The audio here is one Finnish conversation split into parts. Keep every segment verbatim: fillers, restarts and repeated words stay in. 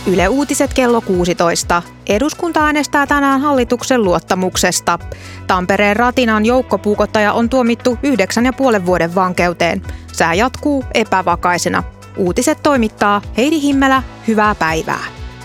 Yle Uutiset kello kuusitoista. Eduskunta äänestää tänään hallituksen luottamuksesta. Tampereen Ratinan joukkopuukottaja on tuomittu yhdeksän ja puolen vuoden vankeuteen. Sää jatkuu epävakaisena. Uutiset toimittaa Heidi Himmelä. Hyvää päivää.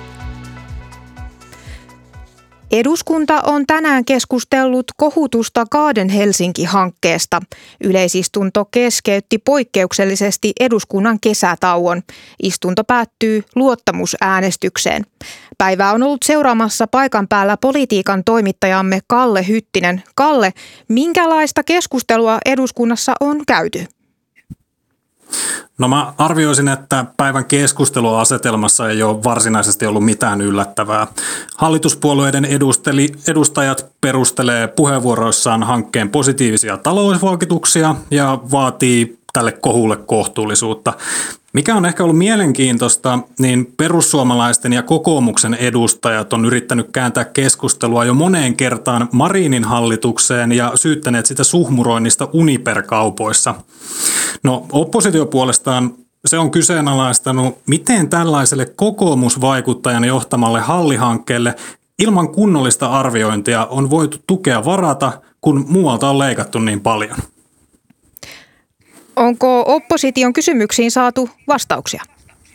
Eduskunta on tänään keskustellut kohutusta Garden Helsinki-hankkeesta. Yleisistunto keskeytti poikkeuksellisesti eduskunnan kesätauon. Istunto päättyy luottamusäänestykseen. Päivää on ollut seuraamassa paikan päällä politiikan toimittajamme Kalle Hyttinen. Kalle, minkälaista keskustelua eduskunnassa on käyty? No mä arvioisin, että päivän keskusteluasetelmassa ei ole varsinaisesti ollut mitään yllättävää. Hallituspuolueiden edusteli, edustajat perustelee puheenvuoroissaan hankkeen positiivisia talousvaikutuksia ja vaatii tälle kohulle kohtuullisuutta. Mikä on ehkä ollut mielenkiintoista, niin perussuomalaisten ja kokoomuksen edustajat on yrittänyt kääntää keskustelua jo moneen kertaan Marinin hallitukseen ja syyttäneet sitä suhmuroinnista Uniper-kaupoissa. No oppositio puolestaan se on kyseenalaistanut, miten tällaiselle kokoomusvaikuttajan johtamalle hallihankkeelle ilman kunnollista arviointia on voitu tukea varata, kun muualta on leikattu niin paljon. Onko opposition kysymyksiin saatu vastauksia?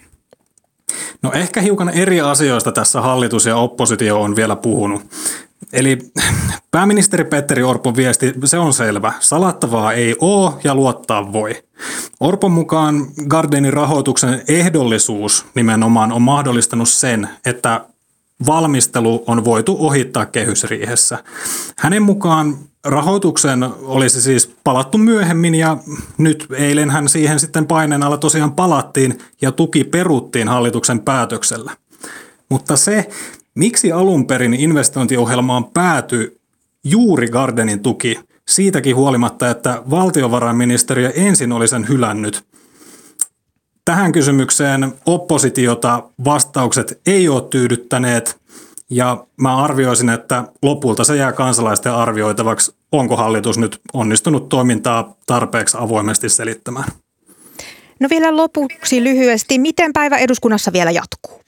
No ehkä hiukan eri asioista tässä hallitus ja oppositio on vielä puhunut. Eli pääministeri Petteri Orpon viesti, se on selvä. Salattavaa ei ole ja luottaa voi. Orpon mukaan Gardenin rahoituksen ehdollisuus nimenomaan on mahdollistanut sen, että valmistelu on voitu ohittaa kehysriihessä. Hänen mukaan rahoituksen olisi siis palattu myöhemmin ja nyt eilenhän siihen sitten paineen alla tosiaan palattiin ja tuki peruttiin hallituksen päätöksellä. Mutta se, miksi alun perin investointiohjelmaan päätyi juuri Gardenin tuki, siitäkin huolimatta, että valtiovarainministeriö ensin oli sen hylännyt. Tähän kysymykseen oppositiota vastaukset ei ole tyydyttäneet ja mä arvioisin, että lopulta se jää kansalaisten arvioitavaksi, onko hallitus nyt onnistunut toimintaa tarpeeksi avoimesti selittämään. No vielä lopuksi lyhyesti, miten päivä eduskunnassa vielä jatkuu?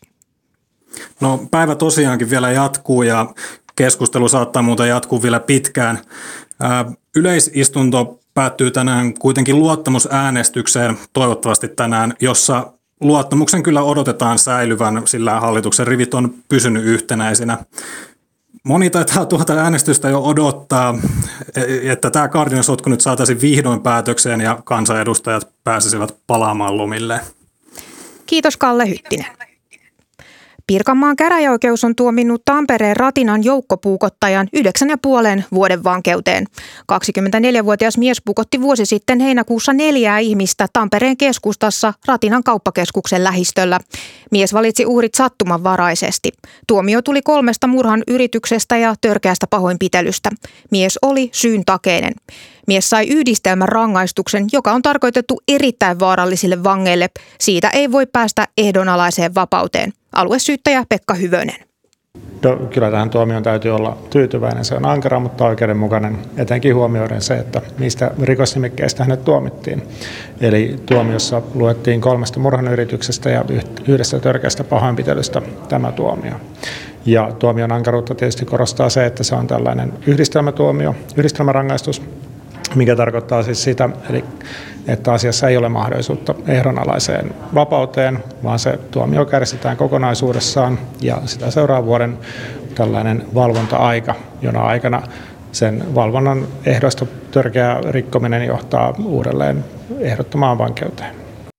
No päivä tosiaankin vielä jatkuu ja keskustelu saattaa muuten jatkuu vielä pitkään. Yleisistunto päättyy tänään kuitenkin luottamusäänestykseen, toivottavasti tänään, jossa luottamuksen kyllä odotetaan säilyvän, sillä hallituksen rivit on pysynyt yhtenäisinä. Moni taitaa tuota äänestystä jo odottaa, että tämä Gardenin sotku nyt saataisiin vihdoin päätökseen ja kansanedustajat pääsisivät palaamaan lomilleen. Kiitos Kalle Hyttinen. Pirkanmaan käräjäoikeus on tuominnut Tampereen Ratinan joukkopuukottajan yhdeksän ja puolen vuoden vankeuteen. kaksikymmentäneljävuotias mies puukotti vuosi sitten heinäkuussa neljää ihmistä Tampereen keskustassa Ratinan kauppakeskuksen lähistöllä. Mies valitsi uhrit sattumanvaraisesti. Tuomio tuli kolmesta murhan yrityksestä ja törkeästä pahoinpitelystä. Mies oli syyntakeinen. Mies sai yhdistelmän rangaistuksen, joka on tarkoitettu erittäin vaarallisille vangeille. Siitä ei voi päästä ehdonalaiseen vapauteen. Aluesyyttäjä Pekka Hyvönen. No, kyllä tähän tuomioon täytyy olla tyytyväinen. Se on ankara, mutta oikeudenmukainen, etenkin huomioiden se, että mistä rikosnimikkeistä hänet tuomittiin. Eli tuomiossa luettiin kolmesta murhanyrityksestä ja yhdestä törkeästä pahoinpitelystä tämä tuomio. Ja tuomion ankaruutta tietysti korostaa se, että se on tällainen yhdistelmätuomio, yhdistelmärangaistus, mikä tarkoittaa siis sitä, eli että asiassa ei ole mahdollisuutta ehdonalaiseen vapauteen, vaan se tuomio kärsitään kokonaisuudessaan ja sitä seuraa vuoden tällainen valvonta-aika, jona aikana sen valvonnan ehdoista törkeä rikkominen johtaa uudelleen ehdottomaan vankeuteen.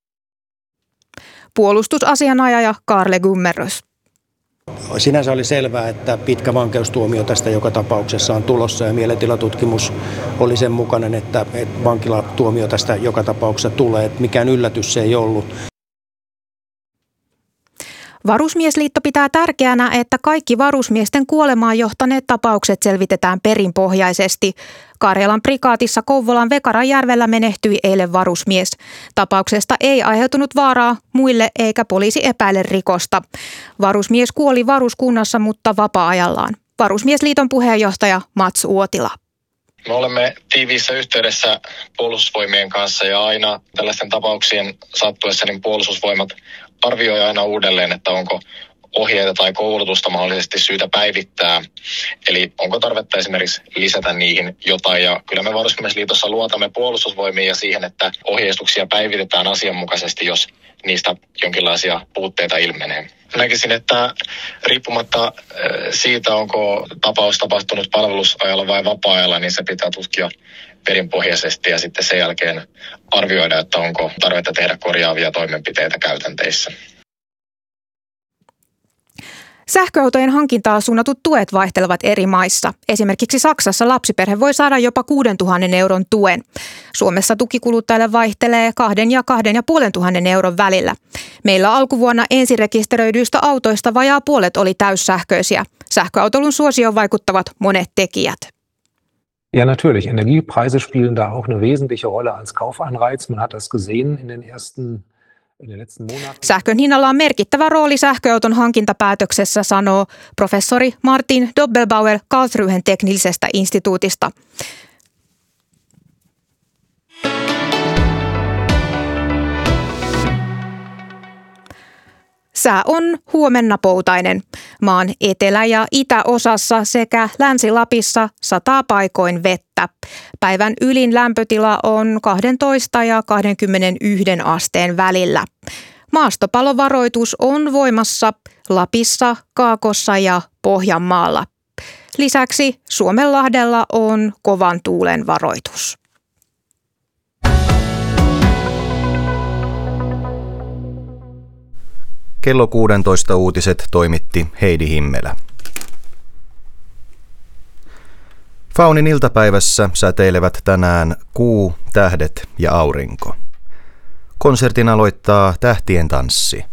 Puolustusasianajaja Karle Gummerus. Sinänsä oli selvää, että pitkä vankeustuomio tästä joka tapauksessa on tulossa ja mielentilatutkimus oli sen mukainen, että vankilatuomio tästä joka tapauksessa tulee. Että mikään yllätys se ei ollut. Varusmiesliitto pitää tärkeänä, että kaikki varusmiesten kuolemaan johtaneet tapaukset selvitetään perinpohjaisesti. Karjalan prikaatissa Kouvolan Vekaranjärvellä menehtyi eilen varusmies. Tapauksesta ei aiheutunut vaaraa muille eikä poliisi epäile rikosta. Varusmies kuoli varuskunnassa, mutta vapaa-ajallaan. Varusmiesliiton puheenjohtaja Mats Uotila. Me olemme tiiviissä yhteydessä puolustusvoimien kanssa ja aina tällaisten tapauksien sattuessa niin puolustusvoimat arvioi aina uudelleen, että onko, ohjeita tai koulutusta mahdollisesti syytä päivittää. Eli onko tarvetta esimerkiksi lisätä niihin jotain. Ja kyllä me Varusmiesliitossa luotamme puolustusvoimiin ja siihen, että ohjeistuksia päivitetään asianmukaisesti, jos niistä jonkinlaisia puutteita ilmenee. Näkisin, että riippumatta siitä, onko tapaus tapahtunut palvelusajalla vai vapaa-ajalla, niin se pitää tutkia perinpohjaisesti ja sitten sen jälkeen arvioida, että onko tarvetta tehdä korjaavia toimenpiteitä käytänteissä. Sähköautojen hankintaan suunnatut tuet vaihtelevat eri maissa. Esimerkiksi Saksassa lapsiperhe voi saada jopa kuusituhatta euron tuen. Suomessa tuki kuluttajalle vaihtelee kahden ja kahden ja puolen tuhannen euron välillä. Meillä alkuvuonna ensirekisteröidyistä autoista vajaa puolet oli täyssähköisiä. Sähköautoilun suosioon vaikuttavat monet tekijät. Ja, natürlich. Energiepreise spielen da auch eine wesentliche Rolle als Kaufanreiz. Man hat das gesehen in den ersten Sähkön hinnalla on merkittävä rooli sähköauton hankintapäätöksessä, sanoo professori Martin Doppelbauer Karlsruhen teknillisestä instituutista. Sää on huomenna poutainen. Maan etelä- ja itäosassa sekä Länsi-Lapissa sataa paikoin vettä. Päivän ylin lämpötila on kaksitoista ja kaksikymmentäyksi asteen välillä. Maastopalovaroitus on voimassa Lapissa, Kaakossa ja Pohjanmaalla. Lisäksi Suomenlahdella on kovan tuulen varoitus. Kello kuusitoista uutiset toimitti Heidi Himmelä. Faunin iltapäivässä säteilevät tänään kuu, tähdet ja aurinko. Konsertin aloittaa Tähtien tanssi.